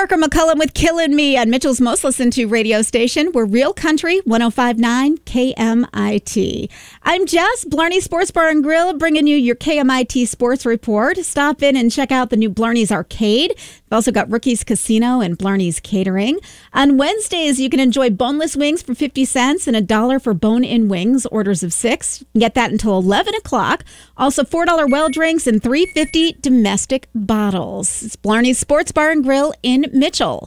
Parker McCullum with Killin' Me on Mitchell's most listened to radio station. We're Real Country 105.9 KMIT. I'm Jess, Blarney Sports Bar and Grill, bringing you your KMIT Sports Report. Stop in and check out the new Blarney's Arcade. We've also got Rookies Casino and Blarney's Catering. On Wednesdays, you can enjoy boneless wings for 50 cents and $1 for bone-in wings, orders of 6. You can get that until 11 o'clock. Also, $4 well drinks and $3.50 domestic bottles. It's Blarney's Sports Bar and Grill in Mitchell.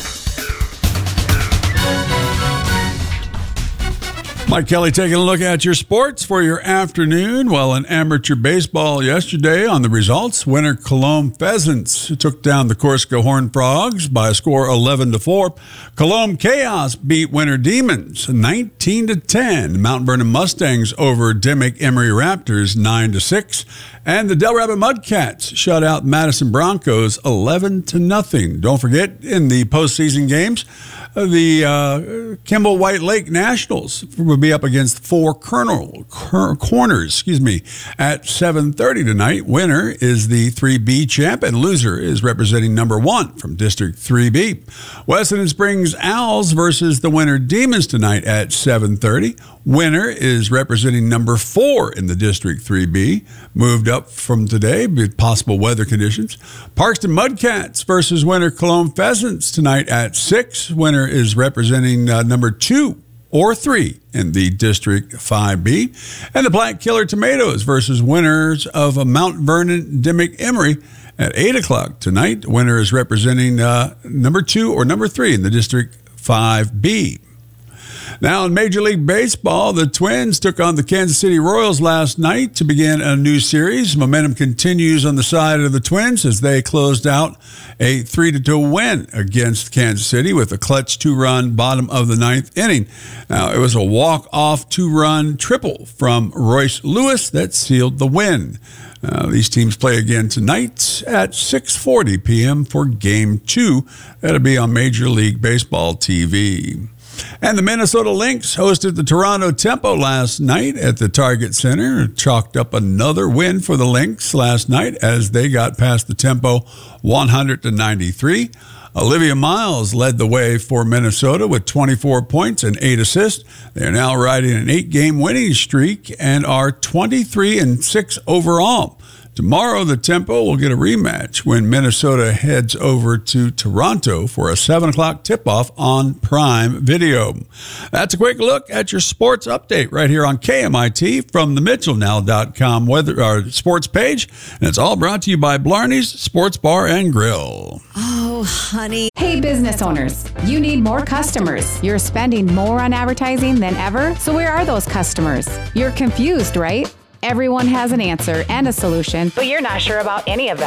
Mike Kelly taking a look at your sports for your afternoon. Well, in amateur baseball yesterday on the results, winner Cologne Pheasants took down the Corsica Horned Frogs by a score 11-4. Cologne Chaos beat winner Demons 19-10. Mount Vernon Mustangs over Dimmick Emery Raptors 9-6. And the Del Rabbit Mudcats shut out Madison Broncos 11-0. Don't forget, in the postseason games, the Kimball White Lake Nationals will be up against Four Corners, at 7:30 tonight. Winner is the 3B champ, and loser is representing number 1 from District 3B. Weston Springs Owls versus the winner Demons tonight at 7:30. Winner is representing number 4 in the District 3B. Moved up from today with possible weather conditions. Parkston Mudcats versus winner Cologne Pheasants tonight at 6. Winner is representing number 2 or 3 in the District 5B. And the Black Killer Tomatoes versus winners of Mount Vernon Dimmick Emery at 8 o'clock tonight. Winner is representing number 2 or number 3 in the District 5B. Now, in Major League Baseball, the Twins took on the Kansas City Royals last night to begin a new series. Momentum continues on the side of the Twins as they closed out a 3-2 win against Kansas City with a clutch 2-run bottom of the 9th inning. Now, it was a walk-off 2-run triple from Royce Lewis that sealed the win. These teams play again tonight at 6:40 p.m. for Game 2. That'll be on Major League Baseball TV. And the Minnesota Lynx hosted the Toronto Tempo last night at the Target Center. Chalked up another win for the Lynx last night as they got past the Tempo 100-93. Olivia Miles led the way for Minnesota with 24 points and 8 assists. They are now riding an 8-game winning streak and are 23-6 overall. Tomorrow, the Tempo will get a rematch when Minnesota heads over to Toronto for a 7 o'clock tip-off on Prime Video. That's a quick look at your sports update right here on KMIT from the MitchellNow.com sports page. And it's all brought to you by Blarney's Sports Bar and Grill. Oh, honey. Hey, business owners, you need more customers. You're spending more on advertising than ever. So where are those customers? You're confused, right? Everyone has an answer and a solution, but you're not sure about any of them.